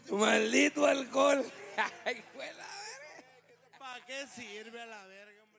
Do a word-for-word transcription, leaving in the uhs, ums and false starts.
Maldito alcohol. Ay, fue la verga. ¿Para qué sirve a la verga, hombre?